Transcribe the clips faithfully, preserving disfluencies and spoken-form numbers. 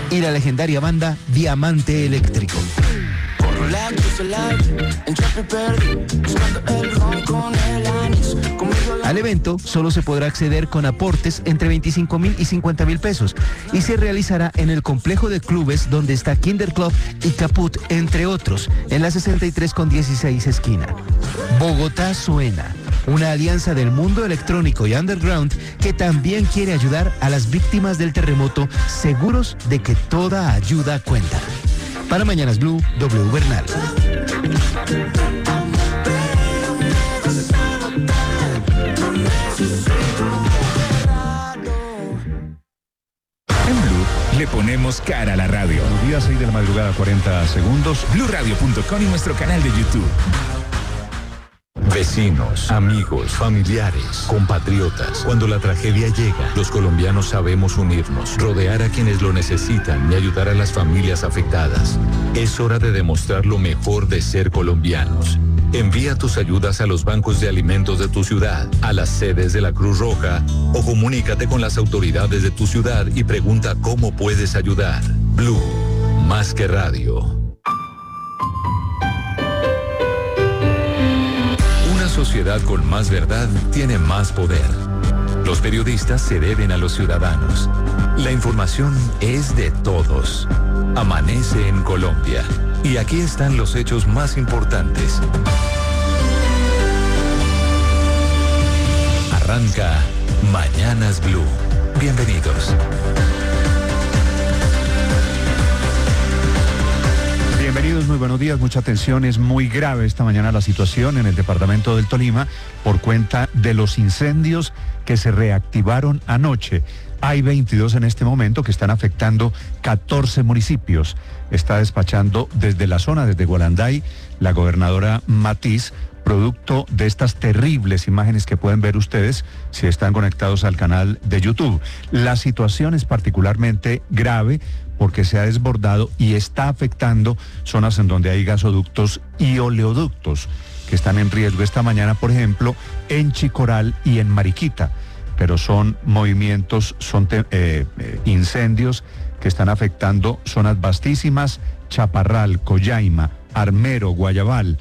y la legendaria banda Diamante Eléctrico. Al evento solo se podrá acceder con aportes entre veinticinco mil y cincuenta mil pesos y se realizará en el complejo de clubes donde está Kinder Club y Caput, entre otros, en la sesenta y tres con dieciséis esquina. Bogotá Suena, una alianza del mundo electrónico y underground que también quiere ayudar a las víctimas del terremoto, seguros de que toda ayuda cuenta. Para Mañanas Blue, W Bernal. En Blue le ponemos cara a la radio. Buenos días, seis de la madrugada, cuarenta segundos. blue radio punto com y nuestro canal de YouTube. Vecinos, amigos, familiares, compatriotas. Cuando la tragedia llega, los colombianos sabemos unirnos, rodear a quienes lo necesitan y ayudar a las familias afectadas. Es hora de demostrar lo mejor de ser colombianos. Envía tus ayudas a los bancos de alimentos de tu ciudad, a las sedes de la Cruz Roja o comunícate con las autoridades de tu ciudad y pregunta cómo puedes ayudar. Blue, más que radio. Sociedad con más verdad tiene más poder. Los periodistas se deben a los ciudadanos. La información es de todos. Amanece en Colombia. Y aquí están los hechos más importantes. Arranca Mañanas Blue. Bienvenidos. Bienvenidos, muy buenos días, mucha atención. Es muy grave esta mañana la situación en el departamento del Tolima por cuenta de los incendios que se reactivaron anoche. Hay veintidós en este momento que están afectando catorce municipios. Está despachando desde la zona, desde Gualanday, la gobernadora Matiz, producto de estas terribles imágenes que pueden ver ustedes si están conectados al canal de YouTube. La situación es particularmente grave porque se ha desbordado y está afectando zonas en donde hay gasoductos y oleoductos que están en riesgo esta mañana, por ejemplo, en Chicoral y en Mariquita. Pero son movimientos, son eh, eh, incendios que están afectando zonas vastísimas: Chaparral, Collaima, Armero, Guayabal,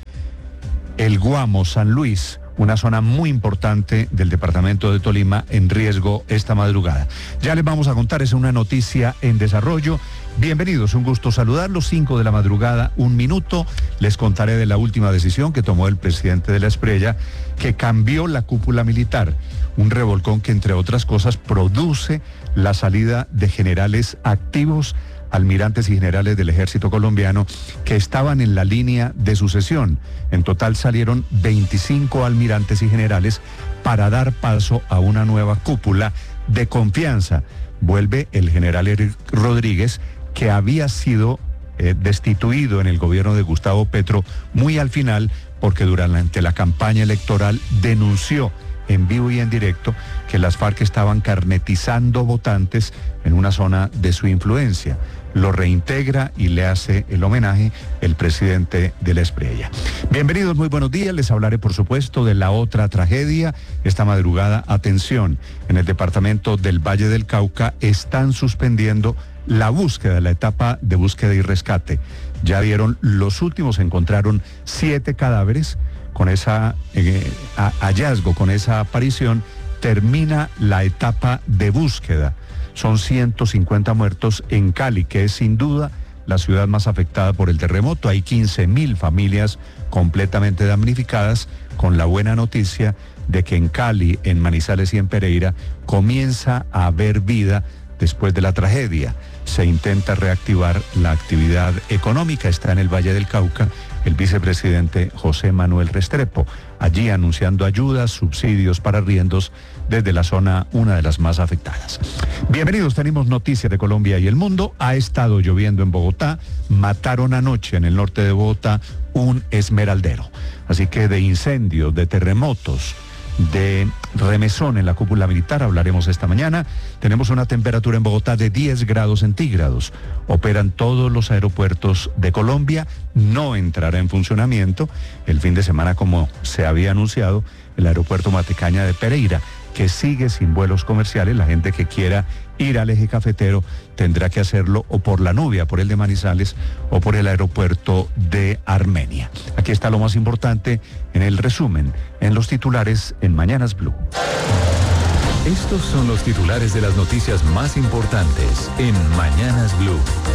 El Guamo, San Luis, una zona muy importante del departamento de Tolima en riesgo esta madrugada. Ya les vamos a contar, es una noticia en desarrollo. Bienvenidos, un gusto saludarlos, cinco de la madrugada, un minuto. Les contaré de la última decisión que tomó el presidente de la Espriella, que cambió la cúpula militar, un revolcón que, entre otras cosas, produce la salida de generales activos, almirantes y generales del ejército colombiano que estaban en la línea de sucesión. En total salieron veinticinco almirantes y generales para dar paso a una nueva cúpula de confianza. Vuelve el general Eric Rodríguez, que había sido eh, destituido en el gobierno de Gustavo Petro muy al final, porque durante la campaña electoral denunció en vivo y en directo que las FARC estaban carnetizando votantes en una zona de su influencia. Lo reintegra y le hace el homenaje el presidente de la Espriella. Bienvenidos, muy buenos días. Les hablaré, por supuesto, de la otra tragedia. Esta madrugada, atención, en el departamento del Valle del Cauca están suspendiendo la búsqueda, la etapa de búsqueda y rescate. Ya vieron, los últimos encontraron siete cadáveres. Con ese eh, hallazgo, con esa aparición, termina la etapa de búsqueda. Son ciento cincuenta muertos en Cali, que es sin duda la ciudad más afectada por el terremoto. Hay quince mil familias completamente damnificadas, con la buena noticia de que en Cali, en Manizales y en Pereira comienza a haber vida después de la tragedia. Se intenta reactivar la actividad económica. Está en el Valle del Cauca el vicepresidente José Manuel Restrepo, allí anunciando ayudas, subsidios para arriendos desde la zona, una de las más afectadas. Bienvenidos, tenemos noticias de Colombia y el mundo. Ha estado lloviendo en Bogotá, mataron anoche en el norte de Bogotá un esmeraldero. Así que de incendios, de terremotos, de remesón en la cúpula militar hablaremos esta mañana. Tenemos una temperatura en Bogotá de diez grados centígrados. Operan todos los aeropuertos de Colombia. No entrará en funcionamiento el fin de semana, como se había anunciado, el aeropuerto Matecaña de Pereira, que sigue sin vuelos comerciales. La gente que quiera ir al eje cafetero, tendrá que hacerlo o por la Nubia, por el de Manizales, o por el aeropuerto de Armenia. Aquí está lo más importante en el resumen, en los titulares en Mañanas Blue. Estos son los titulares de las noticias más importantes en Mañanas Blue.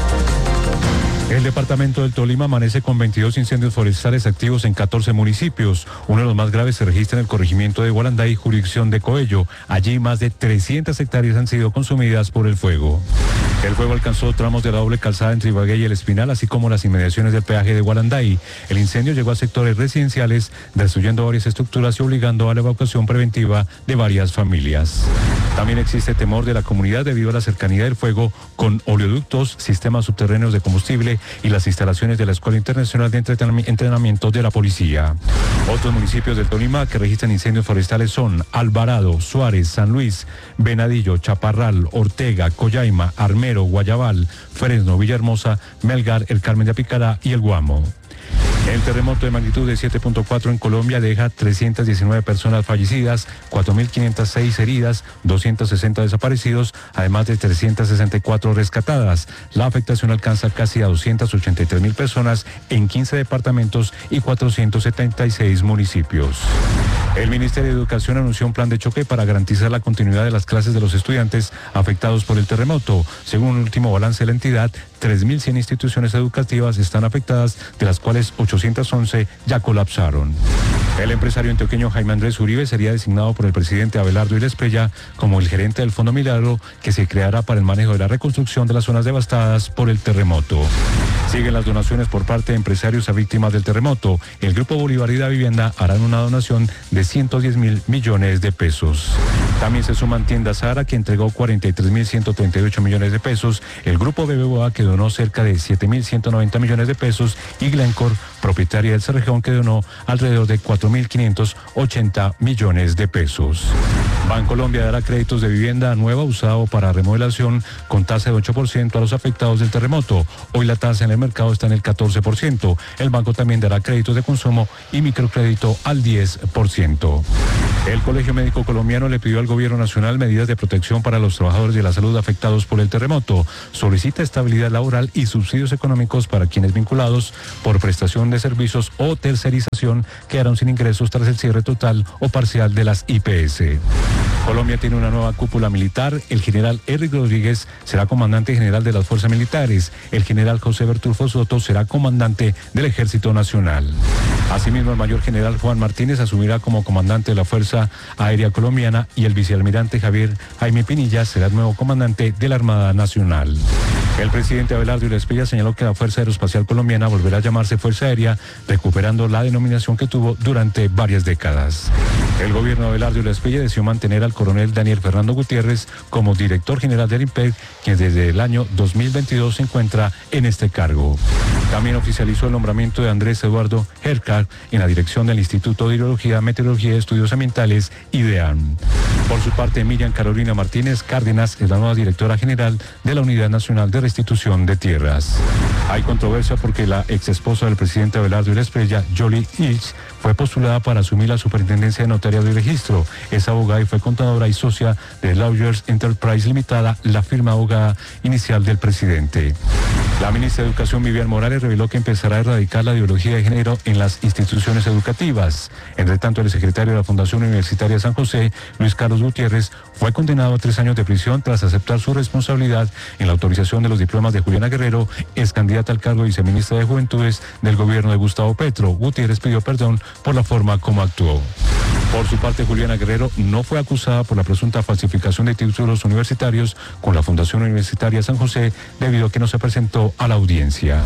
El departamento del Tolima amanece con veintidós incendios forestales activos en catorce municipios. Uno de los más graves se registra en el corregimiento de Guaranday, jurisdicción de Coello. Allí más de trescientas hectáreas han sido consumidas por el fuego. El fuego alcanzó tramos de la doble calzada entre Ibagué y El Espinal, así como las inmediaciones del peaje de Guaranday. El incendio llegó a sectores residenciales, destruyendo varias estructuras y obligando a la evacuación preventiva de varias familias. También existe temor de la comunidad debido a la cercanía del fuego con oleoductos, sistemas subterráneos de combustible y las instalaciones de la Escuela Internacional de Entrenamiento de la Policía. Otros municipios del Tolima que registran incendios forestales son Alvarado, Suárez, San Luis, Venadillo, Chaparral, Ortega, Collaima, Armero, Guayabal, Fresno, Villahermosa, Melgar, El Carmen de Apicará y El Guamo. El terremoto de magnitud de siete punto cuatro en Colombia deja trescientas diecinueve personas fallecidas, cuatro mil quinientas seis heridas, doscientos sesenta desaparecidos, además de trescientas sesenta y cuatro rescatadas. La afectación alcanza casi a doscientas ochenta y tres mil personas en quince departamentos y cuatrocientos setenta y seis municipios. El Ministerio de Educación anunció un plan de choque para garantizar la continuidad de las clases de los estudiantes afectados por el terremoto. Según el último balance de la entidad, tres mil cien instituciones educativas están afectadas, de las cuales ochocientas once ya colapsaron. El empresario antioqueño Jaime Andrés Uribe sería designado por el presidente Abelardo Ilesprella como el gerente del Fondo Milagro, que se creará para el manejo de la reconstrucción de las zonas devastadas por el terremoto. Siguen las donaciones por parte de empresarios a víctimas del terremoto. El Grupo Bolívar y Da Vivienda harán una donación de ciento diez mil millones de pesos. También se suman Tienda Sara, que entregó cuarenta y tres mil ciento treinta y ocho millones de pesos, el Grupo B B V A, que donó cerca de siete mil ciento noventa millones de pesos, y Glencore, propietaria del Cerrejón, que donó alrededor de cuatro mil quinientos ochenta millones de pesos. Bancolombia dará créditos de vivienda nueva usado para remodelación con tasa de ocho por ciento a los afectados del terremoto. Hoy la tasa en el mercado está en el catorce por ciento. El banco también dará créditos de consumo y microcrédito al diez por ciento. El Colegio Médico Colombiano le pidió al Gobierno Nacional medidas de protección para los trabajadores de la salud afectados por el terremoto. Solicita estabilidad laboral y subsidios económicos para quienes vinculados por prestación de servicios o tercerización quedaron sin ingresos tras el cierre total o parcial de las I P S. Colombia tiene una nueva cúpula militar. El general Eric Rodríguez será comandante general de las fuerzas militares. El general José Bertulfo Soto será comandante del Ejército Nacional. Asimismo, el mayor general Juan Martínez asumirá como comandante de la Fuerza Aérea Colombiana y el vicealmirante Javier Jaime Pinilla será el nuevo comandante de la Armada Nacional. El presidente Abelardo Ilesprella señaló que la Fuerza Aeroespacial Colombiana volverá a llamarse Fuerza Aérea, recuperando la denominación que tuvo durante varias décadas. El gobierno de Abelardo Ilesprella decidió mantener al coronel Daniel Fernando Gutiérrez como director general del IMPEC, quien desde el año dos mil veintidós se encuentra en este cargo. También oficializó el nombramiento de Andrés Eduardo Hercar en la dirección del Instituto de Hidrología, Meteorología y Estudios Ambientales, IDEAM. Por su parte, Miriam Carolina Martínez Cárdenas es la nueva directora general de la Unidad Nacional de Restitución de Tierras. Hay controversia porque la ex esposa del presidente Abelardo Ilesprella, Jolie Hills, fue postulada para asumir la superintendencia de notariado y registro. Es abogada y fue contadora y socia de Lawyers Enterprise Limitada, la firma abogada inicial del presidente. La ministra de Educación, Vivian Morales, reveló que empezará a erradicar la ideología de género en las instituciones educativas. Entre tanto, el secretario de la Fundación Universitaria San José, Luis Carlos Gutiérrez, fue condenado a tres años de prisión tras aceptar su responsabilidad en la autorización de los diplomas de Juliana Guerrero, ex candidata al cargo de viceministra de Juventudes del gobierno de Gustavo Petro. Gutiérrez pidió perdón por la forma como actuó. Por su parte, Juliana Guerrero no fue acusada por la presunta falsificación de títulos universitarios con la Fundación Universitaria San José debido a que no se presentó a la audiencia.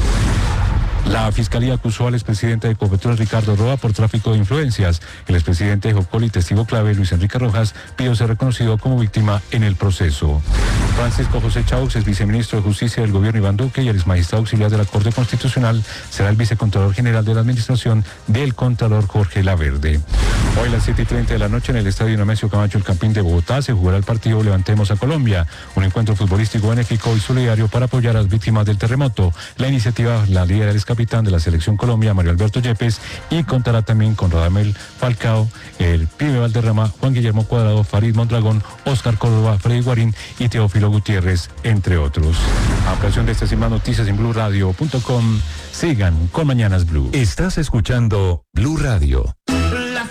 La Fiscalía acusó al expresidente de Ecopetrol, Ricardo Roa, por tráfico de influencias. El expresidente de Jocol y testigo clave, Luis Enrique Rojas, pidió ser reconocido como víctima en el proceso. Francisco José Chaux, ex viceministro de Justicia del gobierno Iván Duque y el exmagistrado auxiliar de la Corte Constitucional, será el vicecontralor general de la administración del contralor Jorge Laverde. Hoy a las siete y treinta de la noche en el Estadio Nemesio Camacho El Campín de Bogotá se jugará el partido Levantemos a Colombia, un encuentro futbolístico benéfico y solidario para apoyar a las víctimas del terremoto. La iniciativa la lidera el capitán de la Selección Colombia, Mario Alberto Yepes, y contará también con Radamel Falcao, el Pibe Valderrama, Juan Guillermo Cuadrado, Farid Mondragón, Oscar Córdoba, Freddy Guarín y Teófilo Gutiérrez, entre otros. Ampliación de estas y más noticias en blue radio punto com. Sigan con Mañanas Blue. Estás escuchando Blue Radio.